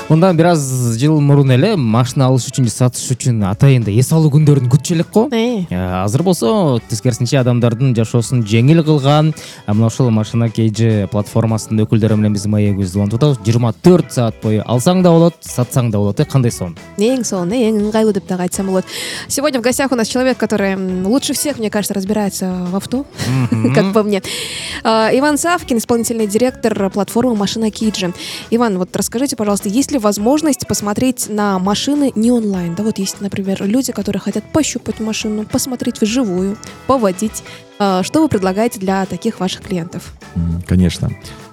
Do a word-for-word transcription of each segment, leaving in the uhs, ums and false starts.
Мындан бир аз жыл мурун эле машина алыш үчүн же сатыш үчүн атайында эс алуу күндөрүн күтчү элек го. Азыр болсо тескерисинче адамдардын жашоосун жеңил кылган мына ушул машина кейджи платформасынын өкүлдөрү менен биздин маегибизди улантып атабыз. жыйырма төрт саат бою алсаң да болот, сатсаң да болот. Кандай сонун? Эң сонун, эң ыңгайлуу деп дагы айтсам болот. Сегодня в гостях у нас человек, который лучше всех, мне кажется, разбирается в авто, как по мне. Иван Савкин, исполнительный директор платформы «Машина Кейджи». Иван, вот расскажите, пожалуйста, есть ли возможность посмотреть на машины не онлайн? Да, вот есть, например, люди, которые хотят пощупать машину, посмотреть вживую, поводить. Что вы предлагаете для таких ваших клиентов? Конечно.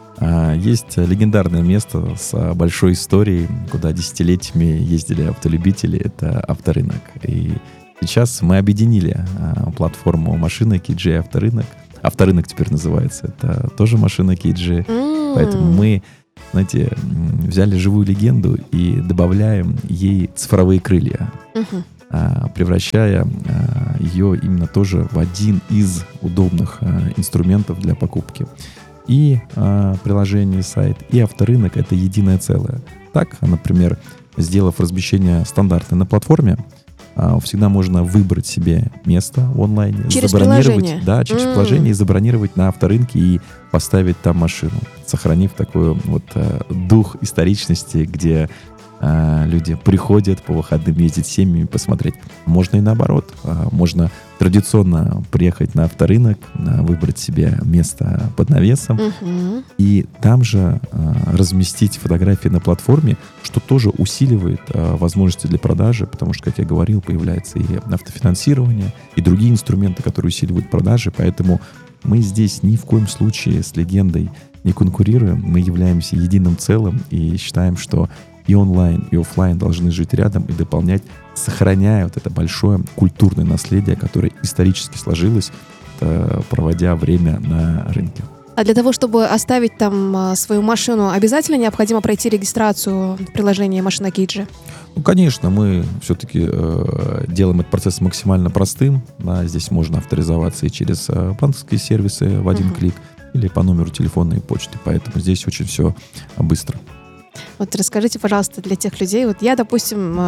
Есть легендарное место с большой историей, куда десятилетиями ездили автолюбители. Это авторынок. И сейчас мы объединили платформу «Машина Кейджи» и авторынок. Авторынок теперь называется. Это тоже «Машина Кейджи». Mm. Поэтому мы, знаете, взяли живую легенду и добавляем ей цифровые крылья, uh-huh. превращая ее именно тоже в один из удобных инструментов для покупки. И приложение, сайт, и авторынок — это единое целое. Так, например, сделав размещение стандартное на платформе, всегда можно выбрать себе место в онлайне, через забронировать, приложение. Да, через Mm. приложение и забронировать на авторынке и поставить там машину, сохранив такой вот э, дух историчности, где э, люди приходят по выходным ездить с семьями посмотреть. Можно и наоборот. Э, можно традиционно приехать на авторынок, э, выбрать себе место под навесом Mm-hmm. и там же э, разместить фотографии на платформе, что тоже усиливает э, возможности для продажи, потому что, как я говорил, появляется и автофинансирование, и другие инструменты, которые усиливают продажи, поэтому мы здесь ни в коем случае с легендой не конкурируем, мы являемся единым целым и считаем, что и онлайн, и офлайн должны жить рядом и дополнять, сохраняя вот это большое культурное наследие, которое исторически сложилось, э, проводя время на рынке. А для того, чтобы оставить там свою машину, обязательно необходимо пройти регистрацию в приложении «Машина Кейджи»? Ну, конечно, мы все-таки э, делаем этот процесс максимально простым. Да, здесь можно авторизоваться и через э, банковские сервисы в один uh-huh. клик, или по номеру телефона и почты. Поэтому здесь очень все быстро. Вот расскажите, пожалуйста, для тех людей, вот я, допустим,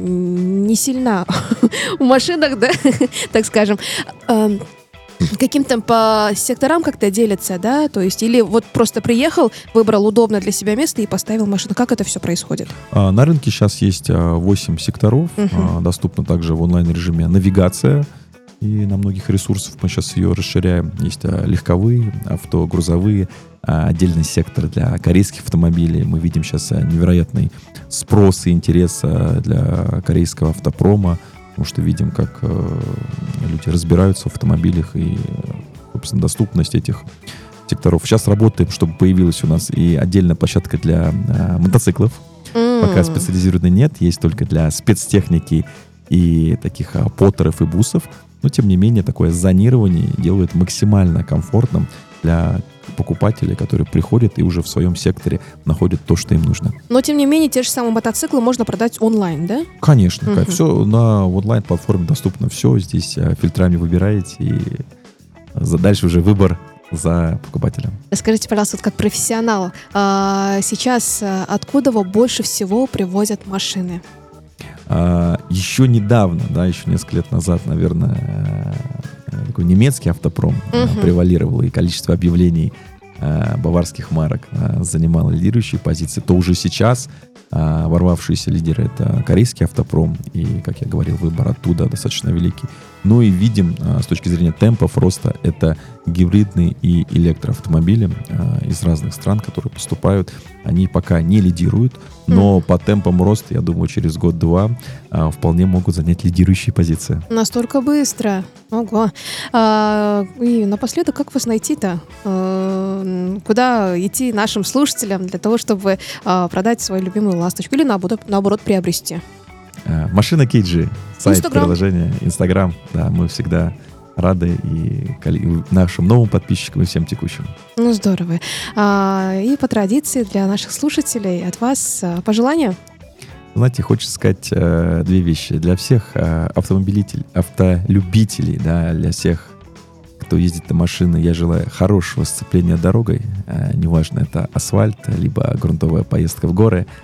не сильна в машинах, да, так скажем, каким-то по секторам как-то делятся, да, то есть или вот просто приехал, выбрал удобное для себя место и поставил машину. Как это все происходит? На рынке сейчас есть восемь секторов, uh-huh. доступна также в онлайн-режиме навигация, и на многих ресурсах мы сейчас ее расширяем. Есть легковые, авто, грузовые, отдельный сектор для корейских автомобилей. Мы видим сейчас невероятный спрос и интерес для корейского автопрома, потому что видим, как э, люди разбираются в автомобилях и, собственно, доступность этих секторов. Сейчас работаем, чтобы появилась у нас и отдельная площадка для э, мотоциклов. Mm. Пока специализированной нет, есть только для спецтехники и таких э, поттеров и бусов. Но, тем не менее, такое зонирование делает максимально комфортным для покупателей, которые приходят и уже в своем секторе находят то, что им нужно. Но, тем не менее, те же самые мотоциклы можно продать онлайн, да? Конечно. Uh-huh. Все на онлайн-платформе доступно. Все здесь фильтрами выбираете, и дальше уже выбор за покупателем. Скажите, пожалуйста, вот как профессионал, сейчас откуда больше всего привозят машины? Еще недавно, да, еще несколько лет назад, наверное, такой немецкий автопром uh-huh. превалировал, и количество объявлений э, баварских марок э, занимало лидирующие позиции, то уже сейчас э, ворвавшиеся лидеры — это корейский автопром, и, как я говорил, выбор оттуда достаточно великий. Ну и видим, э, с точки зрения темпов роста, это гибридные и электроавтомобили э, из разных стран, которые поступают. Они пока не лидируют, но mm. по темпам роста, я думаю, через год-два э, вполне могут занять лидирующие позиции. Настолько быстро? Ого. А, и напоследок, как вас найти-то? А, куда идти нашим слушателям для того, чтобы а, продать свою любимую ласточку или наоборот, наоборот приобрести? А, Машина Кейджи, сайт, Инстаграм. приложение, Инстаграм. Да, мы всегда рады и нашим новым подписчикам, и всем текущим. Ну, здорово. А, и по традиции для наших слушателей от вас пожелания? Знаете, хочется сказать э, две вещи. Для всех э, автомобилителей, автолюбителей, да, для всех, кто ездит на машине, я желаю хорошего сцепления дорогой. Э, неважно, это асфальт, либо грунтовая поездка в горы.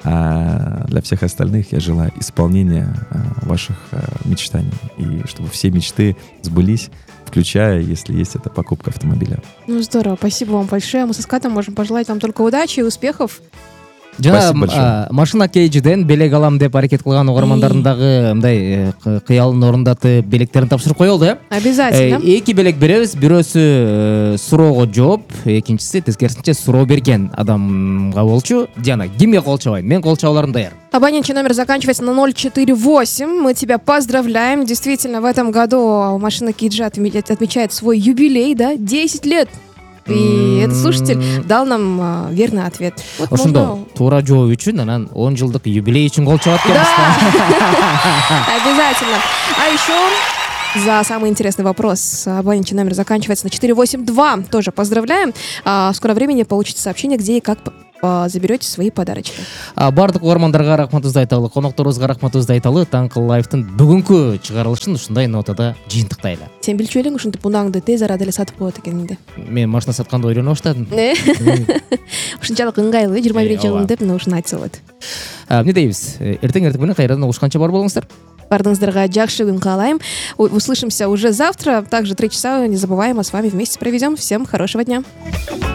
А для всех остальных я желаю исполнения ваших мечтаний. И чтобы все мечты сбылись, включая, если есть эта покупка автомобиля. Ну, здорово. Спасибо вам большое. Мы со Скатом можем пожелать вам только удачи и успехов. Жана машина кейжиден белек алам деп аракет кылган угармандардын дагы мындай кыялын орундатып белектерин тапшырып коелду, э? Обязательно. Эки белек беребиз, бирөөсү суроого жооп, экинчиси тескерисинче суроо берген адамга болчу. Диана, кимге кол чабайын? Мен кол чабууларым даяр. Абонентчий номер заканчивается на ноль четыре восемь. Мы тебя поздравляем. Действительно, в этом году машина Кейджа отмечает свой юбилей, да? десять лет. И этот слушатель дал нам а, верный ответ. Вот ошондо туура жооп үчүн анан он жылдык юбилей үчүн кол чабат экенбиз. Обязательно. А еще за самый интересный вопрос абонентчий номер заканчивается на четыре восемь два. Тоже поздравляем. А, в скором времени получите сообщение, где и как заберете свои подарочки. Бардык угармандарга рахматыбызды айталы, конокторубузга рахматыбызды айталы. Таңкы лайфтын бүгүнкү чыгарылышын ушундай нотада жыйынтыктайлы. Сен билчү элең ушинтип унаңды тез арада эле сатып коет экениңди. Мен машина сатканды ойлоно баштадым. Ушунчалык ыңгайлуу жыйырма биринчи жылым деп мына ушуну айтса болот. Эмне дейбиз? Эртең эртең менен кайрадан угушканча бар болуңуздар. Бардыңыздарга жакшы күн каалайм. Услышимся уже завтра. Также три часа не забываем, а с вами вместе проведем. Всем хорошего дня.